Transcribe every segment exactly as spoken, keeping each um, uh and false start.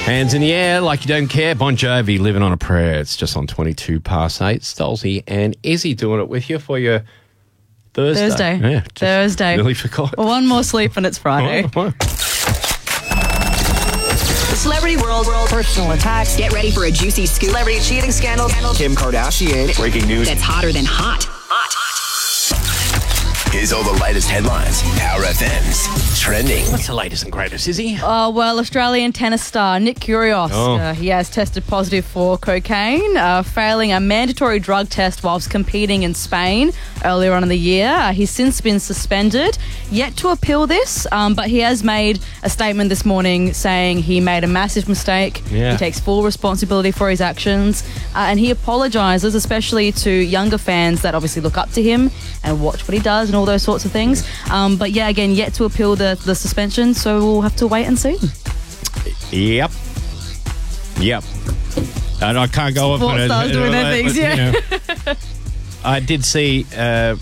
Hands in the air like you don't care. Bon Jovi, Living on a Prayer. It's just on twenty-two past eight. Stolzy and Izzy doing it with you for your Thursday. Thursday. Yeah, just Thursday. Nearly forgot. One more sleep and it's Friday. Oh, oh. Celebrity world, world, personal attacks. Get ready for a juicy scoop. Celebrity cheating scandal. Kim Kardashian. Breaking news. That's hotter than hot. Hot. Here's all the latest headlines. Power F M's trending. What's the latest and greatest, Izzy? Uh, well, Australian tennis star Nick Kyrgios, Oh. uh, he has tested positive for cocaine, uh, failing a mandatory drug test whilst competing in Spain earlier on in the year. Uh, he's since been suspended, yet to appeal this, um, but he has made a statement this morning saying he made a massive mistake. Yeah. He takes full responsibility for his actions, uh, and he apologises, especially to younger fans that obviously look up to him and watch what he does and all those sorts of things. Um, but yeah, again, yet to appeal the, the suspension, so we'll have to wait and see. Yep. Yep. And I can't go up Sports on it. stars doing their things, yeah. You know, I did see, uh,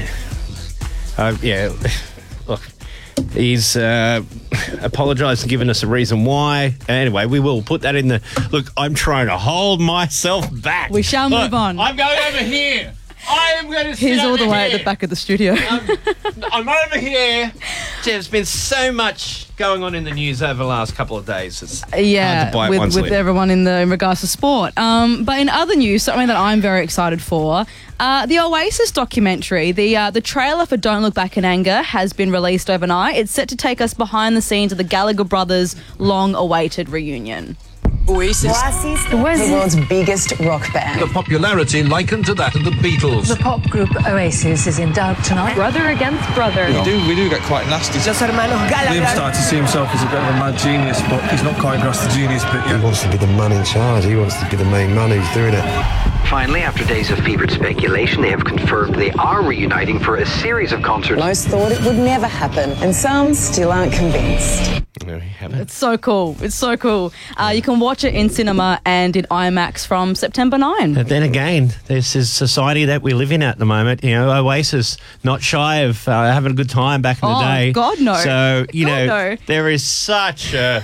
uh, yeah, look, he's uh, apologised and given us a reason why. Anyway, we will put that in the... Look, I'm trying to hold myself back. We shall Look, move on. I'm going over here. I am going to sit He's all the over way here. at the back of the studio. I'm, I'm over here. There's been so much going on in the news over the last couple of days. It's hard to yeah, bite with, one with sleep. everyone in the in regards to sport. Um, but in other news, something that I'm very excited for, uh, the Oasis documentary, the uh, the trailer for Don't Look Back in Anger has been released overnight. It's set to take us behind the scenes of the Gallagher brothers' long-awaited reunion. Oasis. Oasis, the world's biggest rock band. The popularity likened to that of the Beatles. The pop group Oasis is in doubt tonight. Brother against brother. We do, we do get quite nasty. Los hermanos Gallagher. Liam started to see himself as a bit of a mad genius, but he's not quite across the genius bit yet. He wants to be the man in charge. He wants to be the main man who's doing it. Finally, after days of fevered speculation, they have confirmed they are reuniting for a series of concerts. Most thought it would never happen, and some still aren't convinced. There you have it. It's so cool. It's so cool. Uh, you can watch it in cinema and in IMAX from September ninth. But then again, this is society that we live in at the moment. You know, Oasis, not shy of uh, having a good time back in the Oh, day. God, no. So, you God, know, no. there is such a...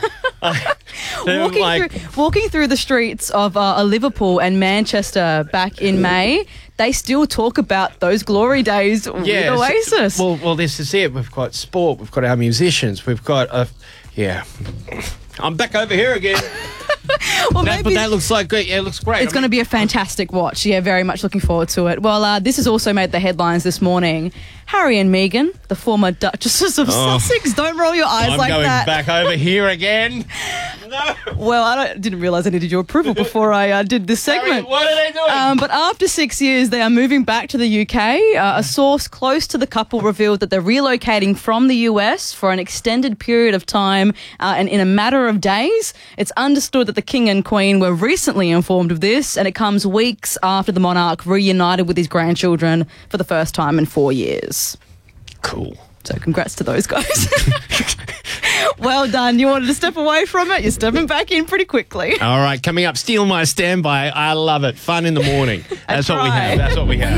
Walking, like, through, walking through the streets of uh, Liverpool and Manchester back in May, they still talk about those glory days yeah, with Oasis. Well, well, this is it. We've got sport. We've got our musicians. We've got a... Yeah. I'm back over here again. Well, that, but that looks like yeah, it looks great. It's going to be a fantastic watch. Yeah, very much looking forward to it. Well, uh, this has also made the headlines this morning. Harry and Meghan, the former Duchesses of Oh. Sussex. Don't roll your eyes I'm like going that. back over here again. No. Well, I don't, didn't realise I needed your approval before I uh, did this segment. Harry, what are they doing? Um, but after six years, they are moving back to the U K. Uh, a source close to the couple revealed that they're relocating from the U S for an extended period of time uh, and in a matter of days. It's understood that the King and Queen were recently informed of this, and it comes weeks after the monarch reunited with his grandchildren for the first time in four years. Cool. So congrats to those guys. Well done. You wanted to step away from it. You're stepping back in pretty quickly. All right, coming up, Steal My Standby. I love it. Fun in the morning. That's what we try. have. That's what we have.